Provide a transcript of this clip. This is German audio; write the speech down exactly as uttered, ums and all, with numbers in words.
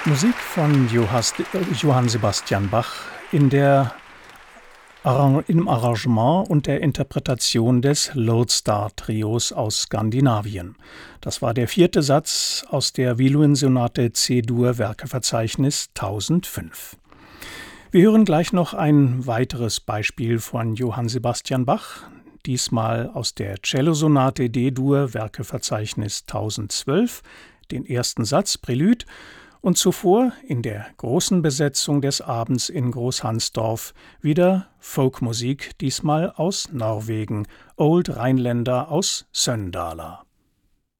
Musik von Johas- äh, Johann Sebastian Bach in der Arra- im Arrangement und der Interpretation des Lodestar-Trios aus Skandinavien. Das war der vierte Satz aus der Wihluen-Sonate C-Dur Werkeverzeichnis tausendfünf. Wir hören gleich noch ein weiteres Beispiel von Johann Sebastian Bach, diesmal aus der Cellosonate D-Dur Werkeverzeichnis tausendzwölf, den ersten Satz Prälud, und zuvor in der großen Besetzung des Abends in Großhansdorf wieder Folkmusik, diesmal aus Norwegen, Old Rheinländer aus Söndala.